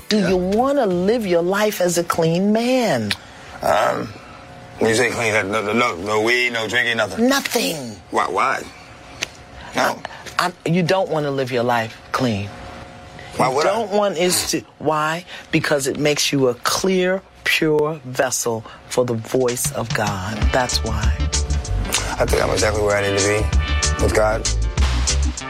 Do you want to live your life as a clean man? When you say clean, no weed, no drinking, nothing? Nothing. Why? No. You don't want to live your life clean. Why would Why? Because it makes you a clear, pure vessel for the voice of God. That's why. I think I'm exactly where I need to be with God.